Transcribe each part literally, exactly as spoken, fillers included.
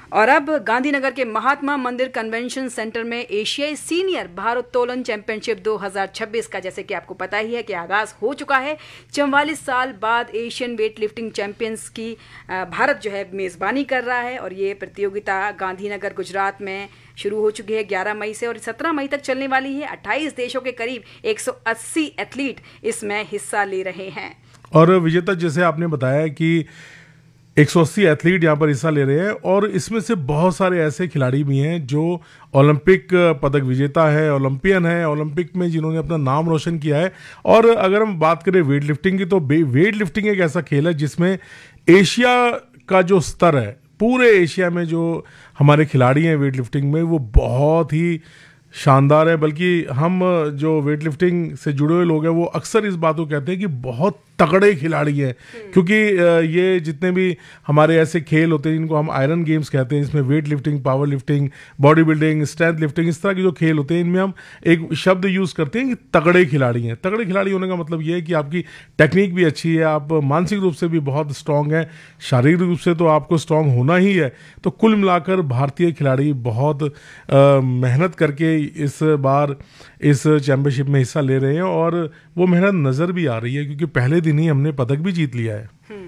और अब गांधीनगर के महात्मा मंदिर कन्वेंशन सेंटर में एशियाई सीनियर भारोत्तोलन चैंपियनशिप दो हज़ार छब्बीस का, जैसे कि आपको पता ही है, कि आगाज हो चुका है। चौवालीस साल बाद एशियन वेट लिफ्टिंग चैंपियंस की भारत जो है मेज़बानी कर रहा है और ये प्रतियोगिता गांधीनगर गुजरात में शुरू हो चुकी है ग्यारह मई से और सत्रह मई तक चलने वाली है। अट्ठाईस देशों के करीब एक सौ अस्सी एथलीट इसमें हिस्सा ले रहे हैं। और विजेता, जैसे आपने बताया कि एक सौ अस्सी एथलीट यहाँ पर हिस्सा ले रहे हैं और इसमें से बहुत सारे ऐसे खिलाड़ी भी हैं जो ओलंपिक पदक विजेता है, ओलंपियन है, ओलंपिक में जिन्होंने अपना नाम रोशन किया है। और अगर हम बात करें वेट लिफ्टिंग की, तो वेट लिफ्टिंग एक ऐसा खेल है जिसमें एशिया का जो स्तर है, पूरे एशिया में जो हमारे खिलाड़ी हैं वेट लिफ्टिंग में, वो बहुत ही शानदार है। बल्कि हम जो वेट लिफ्टिंग से जुड़े हुए लोग हैं वो अक्सर इस बात को कहते हैं कि बहुत तगड़े खिलाड़ी हैं, क्योंकि ये जितने भी हमारे ऐसे खेल होते हैं जिनको हम आयरन गेम्स कहते हैं, इसमें weight lifting, power lifting, body building, strength lifting, इस तरह के जो खेल होते हैं इनमें हम एक शब्द यूज़ करते हैं कि तगड़े खिलाड़ी हैं। तगड़े खिलाड़ी होने का मतलब ये है कि आपकी टेक्निक भी अच्छी है, आप मानसिक रूप से भी बहुत स्ट्रांग हैं, शारीरिक रूप से तो आपको स्ट्रांग होना ही है। तो कुल मिलाकर भारतीय खिलाड़ी बहुत मेहनत करके इस बार इस चैंपियनशिप में हिस्सा ले रहे हैं और वो मेहनत नज़र भी आ रही है, क्योंकि पहले दिन ही हमने पदक भी जीत लिया है।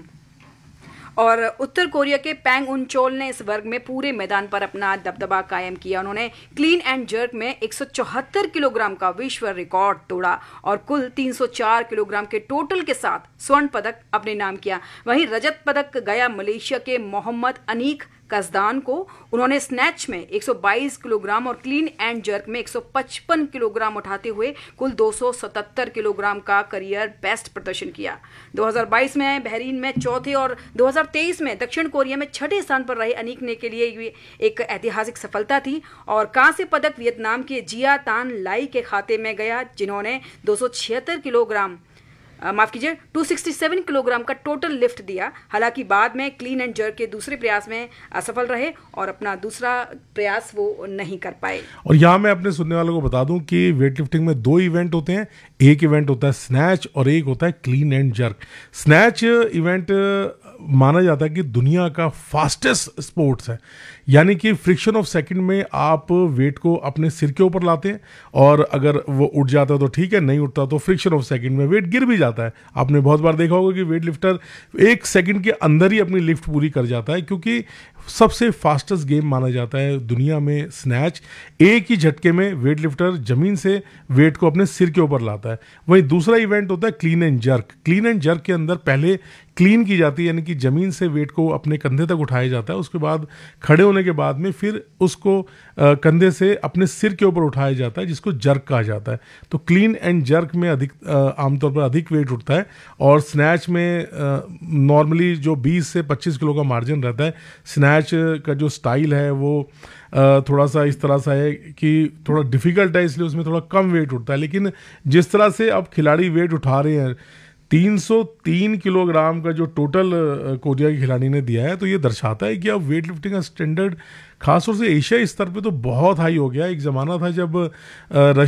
और उत्तर कोरिया के पैंग उनचोल ने इस वर्ग में पूरे मैदान पर अपना दबदबा कायम किया। उन्होंने क्लीन एंड जर्क में एक सौ चौहत्तर किलोग्राम का विश्व रिकॉर्ड तोड़ा और कुल तीन सौ चार किलोग्राम के टोटल के साथ स्वर्ण पदक अपने नाम किया। वहीं रजत पदक गया मलेशिया के मोहम्मद अनीक कसदान को। उन्होंने स्नैच में एक सौ बाईस किलोग्राम और क्लीन एंड जर्क में एक सौ पचपन किलोग्राम उठाते हुए कुल दो सौ सतहत्तर किलोग्राम का करियर बेस्ट प्रदर्शन किया। दो हज़ार बाईस में बहरीन में चौथे और दो हज़ार तेईस में दक्षिण कोरिया में छठे स्थान पर रहे अनीक ने के लिए ये एक ऐतिहासिक सफलता थी। और कांस्य पदक वियतनाम के जिया तान लाई के खाते में गया, जिन्होंने दो सौ छिहत्तर किलोग्राम माफ कीजिए दो सौ सरसठ किलोग्राम का टोटल लिफ्ट दिया। हालांकि बाद में क्लीन एंड जर्क के दूसरे प्रयास में असफल रहे और अपना दूसरा प्रयास वो नहीं कर पाए। और यहाँ मैं अपने सुनने वालों को बता दूं कि वेट लिफ्टिंग में दो इवेंट होते हैं। एक इवेंट होता है स्नैच और एक होता है clean and jerk. Snatch event माना जाता है कि दुनिया का फास्टेस्ट स्पोर्ट्स है, यानी कि फ्रिक्शन ऑफ सेकंड में आप वेट को अपने सिर के ऊपर लाते हैं और अगर वो उठ जाता है तो ठीक है, नहीं उठता तो फ्रिक्शन ऑफ सेकंड में वेट गिर भी जाता है। आपने बहुत बार देखा होगा कि वेट लिफ्टर एक सेकंड के अंदर ही अपनी लिफ्ट पूरी कर जाता है, क्योंकि सबसे फास्टेस्ट गेम माना जाता है दुनिया में स्नैच। एक ही झटके में वेट लिफ्टर जमीन से वेट को अपने सिर के ऊपर लाता है। वहीं दूसरा इवेंट होता है clean and jerk. Clean and jerk के अंदर पहले क्लीन की जाती है, यानी कि जमीन से वेट को अपने कंधे तक उठाया जाता है, उसके बाद खड़े होने के बाद में फिर उसको आ, कंधे से अपने सिर के ऊपर उठाया जाता है, जिसको जर्क कहा जाता है। तो क्लीन एंड जर्क में अधिक आमतौर पर अधिक वेट उठता है और स्नैच में नॉर्मली जो बीस से पच्चीस किलो का मार्जिन रहता है। स्नैच का जो स्टाइल है वो आ, थोड़ा सा इस तरह सा है कि थोड़ा डिफिकल्ट है, इसलिए उसमें थोड़ा कम वेट उठता है। लेकिन जिस तरह से अब खिलाड़ी वेट उठा रहे हैं, तीन सौ तीन किलोग्राम का जो टोटल कोरिया के खिलाड़ी ने दिया है, तो ये दर्शाता है कि अब वेट लिफ्टिंग का स्टैंडर्ड खासतौर से एशियाई स्तर पे तो बहुत हाई हो गया। एक ज़माना था जब